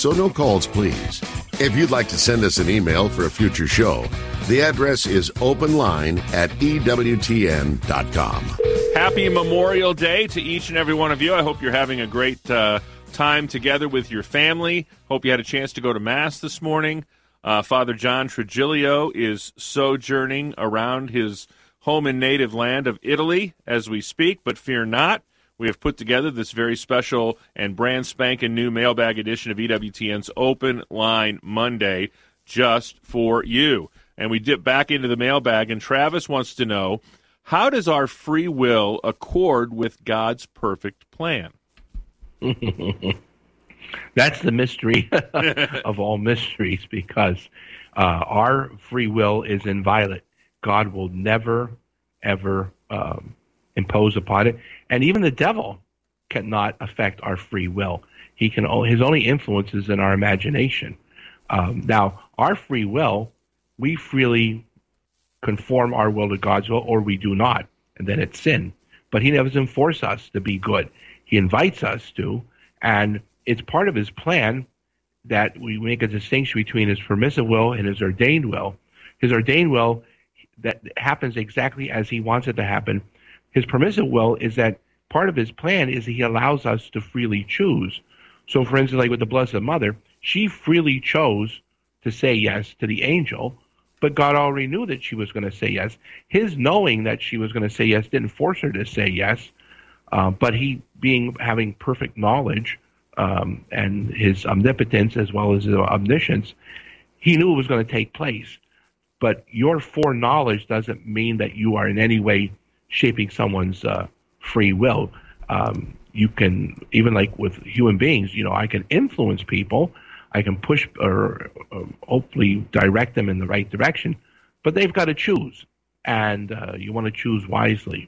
so no calls, please. If you'd like to send us an email for a future show, the address is openline@ewtn.com. Happy Memorial Day to each and every one of you. I hope you're having a great time together with your family. Hope you had a chance to go to Mass this morning. Father John Trigilio is sojourning around his home and native land of Italy as we speak, but fear not. We have put together this very special and brand spanking new mailbag edition of EWTN's Open Line Monday just for you. And we dip back into the mailbag, and Travis wants to know, how does our free will accord with God's perfect plan? That's the mystery of all mysteries, because our free will is inviolate. God will never, ever impose upon it. And even the devil cannot affect our free will. His only influence is in our imagination. Now, our free will, we freely conform our will to God's will, or we do not, and then it's sin. But he never doesn't force us to be good. He invites us to, and it's part of his plan that we make a distinction between his permissive will and his ordained will. His ordained will, that happens exactly as he wants it to happen. His permissive will is that part of his plan is that he allows us to freely choose. So, for instance, like with the Blessed Mother, she freely chose to say yes to the angel, but God already knew that she was going to say yes. His knowing that she was going to say yes didn't force her to say yes, but he, having perfect knowledge and his omnipotence as well as his omniscience, he knew it was going to take place. But your foreknowledge doesn't mean that you are in any way shaping someone's free will. You can, even like with human beings, I can influence people. I can push or hopefully direct them in the right direction, but they've got to choose, and you want to choose wisely.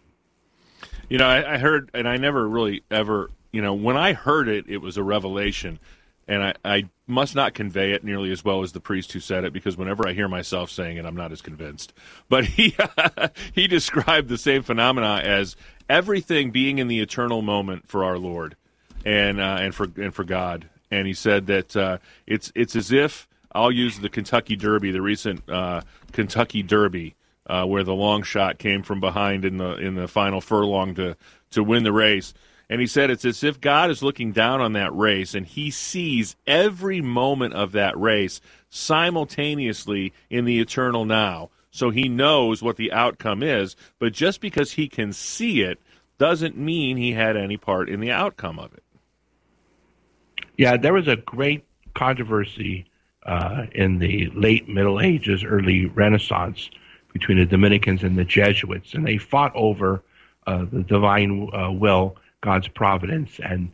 I heard, and I never really ever, when I heard it, it was a revelation, and I must not convey it nearly as well as the priest who said it, because whenever I hear myself saying it, I'm not as convinced. But he described the same phenomena as everything being in the eternal moment for our Lord and for God. And he said that it's as if, I'll use the Kentucky Derby, the recent Kentucky Derby, where the long shot came from behind in the final furlong to win the race. And he said it's as if God is looking down on that race, and he sees every moment of that race simultaneously in the eternal now. So he knows what the outcome is, but just because he can see it doesn't mean he had any part in the outcome of it. Yeah, there was a great controversy in the late Middle Ages, early Renaissance, between the Dominicans and the Jesuits, and they fought over the divine will, God's providence, and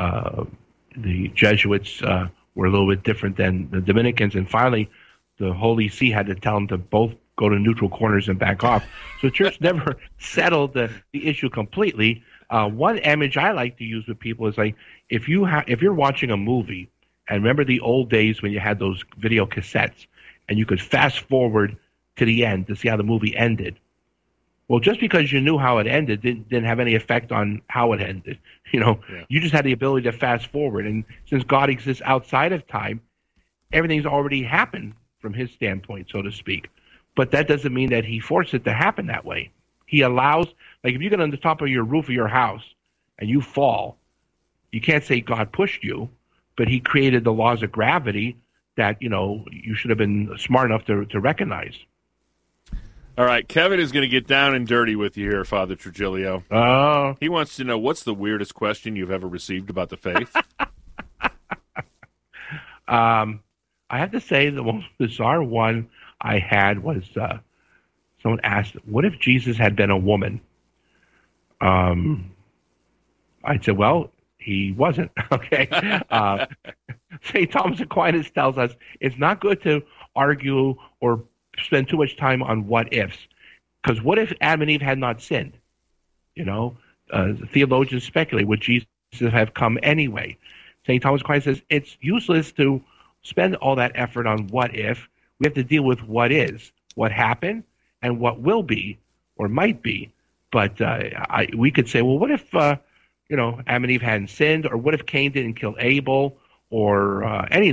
the Jesuits were a little bit different than the Dominicans, and finally the Holy See had to tell them to both go to neutral corners and back off. So the church never settled the issue completely. One image I like to use with people is like, if you're watching a movie, and remember the old days when you had those video cassettes, and you could fast forward to the end to see how the movie ended. Well, just because you knew how it ended didn't have any effect on how it ended. Yeah. You just had the ability to fast forward. And since God exists outside of time, everything's already happened from his standpoint, so to speak. But that doesn't mean that he forced it to happen that way. He allows, like if you get on the top of your roof of your house and you fall, you can't say God pushed you, but he created the laws of gravity that, you should have been smart enough to recognize. All right, Kevin is going to get down and dirty with you here, Father Trigilio. He wants to know, what's the weirdest question you've ever received about the faith? I have to say the most bizarre one I had was someone asked, what if Jesus had been a woman? I'd say, well, he wasn't. Okay. St. Thomas Aquinas tells us it's not good to argue or spend too much time on what ifs, because what if Adam and Eve had not sinned? Theologians speculate, would Jesus have come anyway? St. Thomas Aquinas says it's useless to spend all that effort on what if. We have to deal with what is, what happened, and what will be or might be. But we could say, well, what if Adam and Eve hadn't sinned, or what if Cain didn't kill Abel, or any